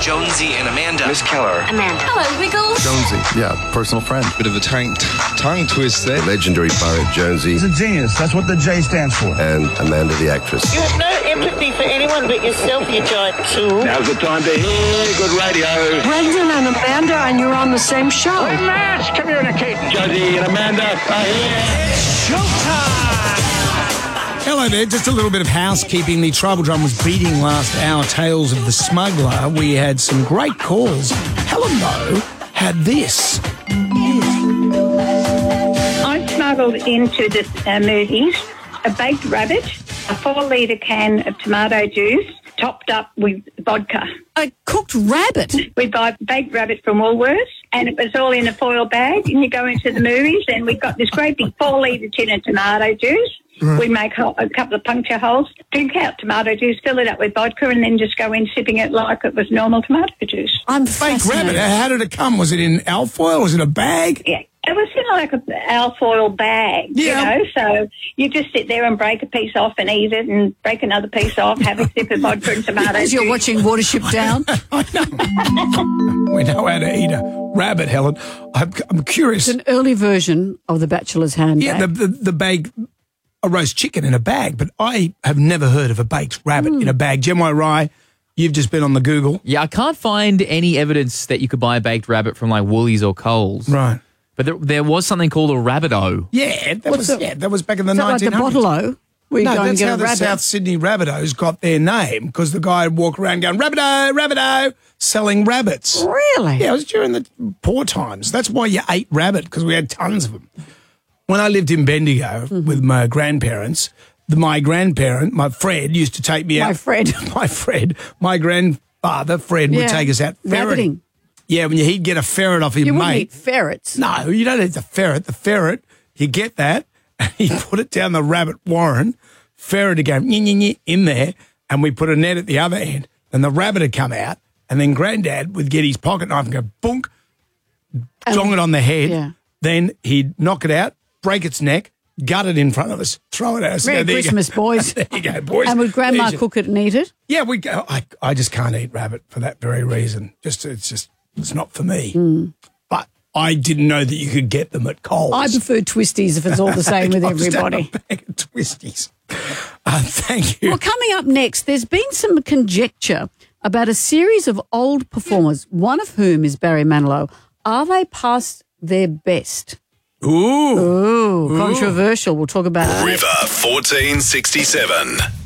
Jonesy and Amanda. Miss Keller. Amanda. Hello, Wiggles. Jonesy, yeah, personal friend. Bit of a tongue twist there. Legendary pirate Jonesy. He's a genius. That's what the J stands for. And Amanda the actress. You have no empathy for anyone but yourself, you giant tool. Now's the time to hear good radio. Brendan and Amanda, and you're on the same show. Let's communicate. Josie and Amanda are here. Hello there, just a little bit of housekeeping. The tribal drum was beating last hour, Tales of the Smuggler. We had some great calls. Helen, though, had this. I smuggled into the movies a baked rabbit, a 4-litre can of tomato juice, topped up with vodka. A cooked rabbit? We buy baked rabbit from Woolworths, and it was all in a foil bag, and you go into the movies, and we've got this great big 4-litre tin of tomato juice. Right. We make a couple of puncture holes, drink out tomato juice, fill it up with vodka, and then just go in sipping it like it was normal tomato juice. I'm Baked fascinated. rabbit, how did it come? Was it in alfoil? Was it a bag? Yeah. It was in like an alfoil bag, Yeah. you know, so you just sit there and break a piece off and eat it and break another piece off, have a sip of vodka and tomato As you're juice. watching Watership Down. I know. We know how to eat a rabbit, Helen. I'm curious. It's an early version of the Bachelor's Handbag. Yeah, the bag, a roast chicken in a bag, but I have never heard of a baked rabbit in a bag. Gemma Rye, you've just been on the Google. Yeah, I can't find any evidence that you could buy a baked rabbit from like Woolies or Coles. Right. But there was something called a rabbito. Yeah, that was back in the Is that 1900s. like the bottle-o? Where you No, go and that's get how a the rabbit? South Sydney Rabbitohs got their name, because the guy would walk around going, Rabbito, Rabbito, selling rabbits. Really? Yeah, it was during the poor times. That's why you ate rabbit, because we had tons of them. When I lived in Bendigo with my grandparents, my Fred, used to take me out. My grandfather, Fred, would take us out ferreting. Rabbiting. Yeah, when he'd get a ferret off his You mate. wouldn't eat ferrets. No, you don't eat the ferret. The ferret, you get that, and you put it down the rabbit warren, ferret would go in there, and we put a net at the other end, and the rabbit would come out, and then Granddad would get his pocket knife and go boonk, dong it on the head, Yeah. then he'd knock it out, break its neck, gut it in front of us, throw it at us. Merry and go, "There you go." Christmas, boys. There you go, boys. And would Grandma There's your- cook it and eat it? Yeah, we go. I just can't eat rabbit for that very reason. It's not for me. But I didn't know that you could get them at Coles. I prefer twisties if it's all the same with I was down everybody. a bag of twisties. Thank you. Well, coming up next, there's been some conjecture about a series of old performers, one of whom is Barry Manilow. Are they past their best? Ooh. Ooh, controversial. We'll talk about it. River 1467.